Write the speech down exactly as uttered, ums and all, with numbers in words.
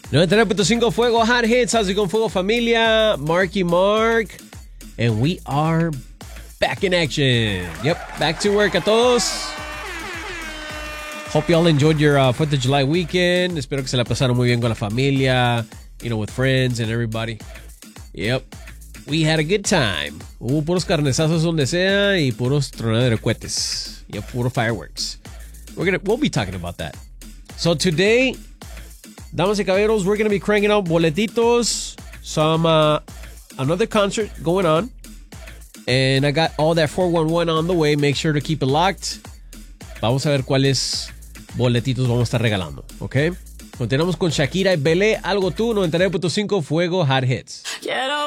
noventa y nueve punto cinco Fuego Hot Hits. How's it going, Fuego Familia? Marky Mark. And we are back in action. Yep, back to work a todos. Hope you all enjoyed your uh, fourth of July weekend. Espero que se la pasaron muy bien con la familia, you know, with friends and everybody. Yep, we had a good time. Hubo puros carnezazos donde sea y puros tronaderos de cohetes. Yep, puro fireworks. We're gonna, we'll be talking about that. So today, damas y caballeros, we're going to be cranking out boletitos, some, uh, another concert going on. And I got all that four one one on the way. Make sure to keep it locked. Vamos a ver cuáles boletitos vamos a estar regalando, ¿ok? Continuamos con Shakira y Belé, Algo Tú, noventa y nueve punto cinco Fuego Hot Hits.